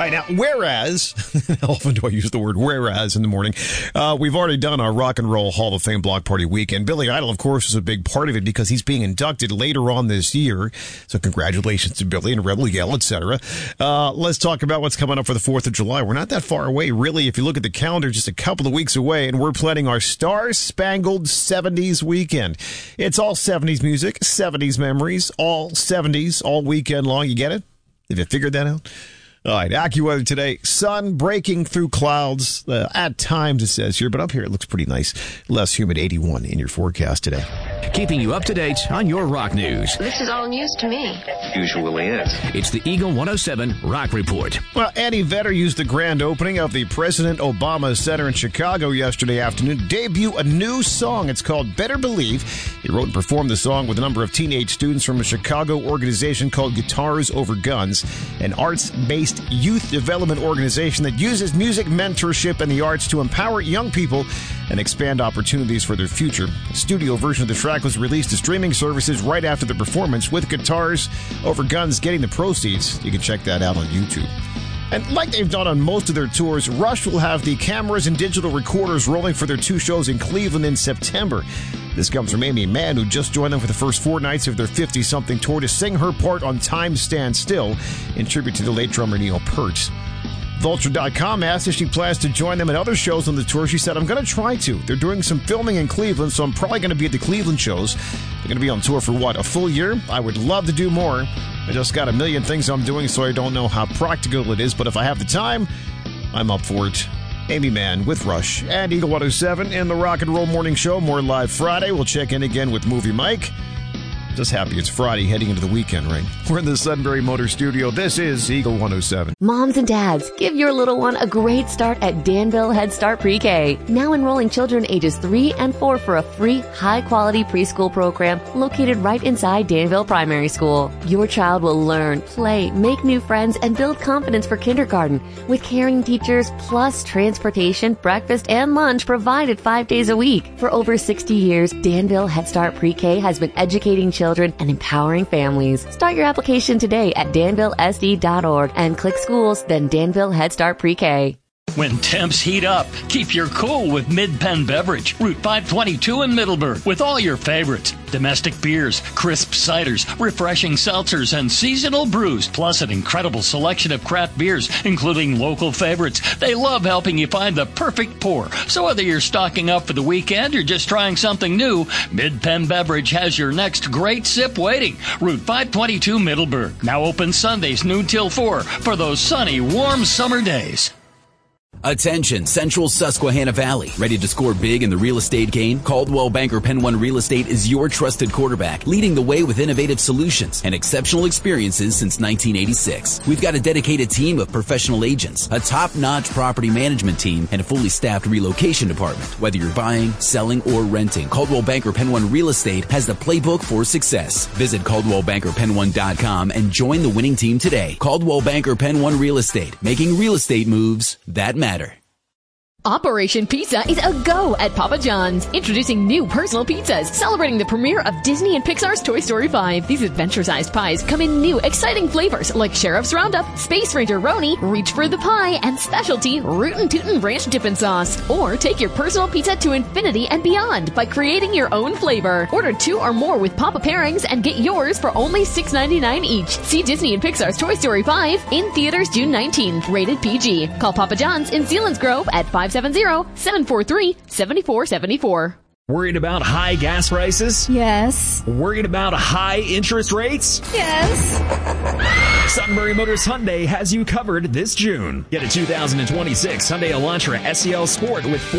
right, now, whereas, how often do I use the word whereas in the morning? We've already done our Rock and Roll Hall of Fame Block Party weekend. Billy Idol, of course, is a big part of it because he's being inducted later on this year. So congratulations to Billy and Rebel Yell, etc. Let's talk about what's coming up for the 4th of July. We're not that far away, really. If you look at the calendar, just a couple of weeks away, and we're planning our Star-Spangled 70s weekend. It's all 70s music, 70s memories, all 70s, all weekend long. You get it? Have you figured that out? All right, AccuWeather today. Sun breaking through clouds at times, it says here, but up here it looks pretty nice. Less humid, 81 in your forecast today. Keeping you up to date on your rock news. This is all news to me. Usually is. It's the Eagle 107 Rock Report. Well, Eddie Vedder used the grand opening of the President Obama Center in Chicago yesterday afternoon to debut a new song. It's called Better Believe. He wrote and performed the song with a number of teenage students from a Chicago organization called Guitars Over Guns, an arts-based youth development organization that uses music mentorship and the arts to empower young people and expand opportunities for their future. A studio version of the track was released to streaming services right after the performance, with Guitars Over Guns getting the proceeds. You can check that out on YouTube. And like they've done on most of their tours, Rush will have the cameras and digital recorders rolling for their 2 shows in Cleveland in September. This comes from Amy Mann, who just joined them for the first 4 nights of their 50-something tour to sing her part on Time Stand Still in tribute to the late drummer Neil Peart. Vulture.com asked if she plans to join them at other shows on the tour. She said, I'm going to try to. They're doing some filming in Cleveland, so I'm probably going to be at the Cleveland shows. They're going to be on tour for, a full year? I would love to do more. I just got a million things I'm doing, so I don't know how practical it is, but if I have the time, I'm up for it. Amy Mann with Rush and Eagle 107 in the Rock and Roll Morning Show. More live Friday. We'll check in again with Movie Mike. Just happy it's Friday, heading into the weekend, right? We're in the Sunbury Motor Studio. This is Eagle 107. Moms and dads, give your little one a great start at Danville Head Start Pre-K. Now enrolling children ages 3 and 4 for a free, high-quality preschool program located right inside Danville Primary School. Your child will learn, play, make new friends, and build confidence for kindergarten with caring teachers plus transportation, breakfast, and lunch provided 5 days a week. For over 60 years, Danville Head Start Pre-K has been educating children and empowering families. Start your application today at danvillesd.org and click schools, then Danville Head Start Pre-K. When temps heat up, keep your cool with Mid-Penn Beverage, Route 522 in Middleburg, with all your favorites. Domestic beers, crisp ciders, refreshing seltzers, and seasonal brews, plus an incredible selection of craft beers, including local favorites. They love helping you find the perfect pour. So whether you're stocking up for the weekend or just trying something new, Mid-Penn Beverage has your next great sip waiting. Route 522 Middleburg. Now open Sundays noon till 4 for those sunny, warm summer days. Attention, Central Susquehanna Valley. Ready to score big in the real estate game? Coldwell Banker Penn One Real Estate is your trusted quarterback, leading the way with innovative solutions and exceptional experiences since 1986. We've got a dedicated team of professional agents, a top-notch property management team, and a fully staffed relocation department. Whether you're buying, selling, or renting, Coldwell Banker Penn One Real Estate has the playbook for success. Visit CaldwellBankerPenn1.com and join the winning team today. Coldwell Banker Penn One Real Estate, making real estate moves that matter. Operation Pizza is a go at Papa John's. Introducing new personal pizzas, celebrating the premiere of Disney and Pixar's Toy Story 5. These adventure-sized pies come in new, exciting flavors like Sheriff's Roundup, Space Ranger Roni, Reach for the Pie, and specialty Rootin' Tootin' Ranch Dippin' Sauce. Or take your personal pizza to infinity and beyond by creating your own flavor. Order 2 or more with Papa pairings and get yours for only $6.99 each. See Disney and Pixar's Toy Story 5 in theaters June 19th. Rated PG. Call Papa John's in Selinsgrove at 570-743-7474. Worried about high gas prices? Yes. Worried about high interest rates? Yes. Sunbury Motors Hyundai has you covered this June. Get a 2026 Hyundai Elantra SEL Sport with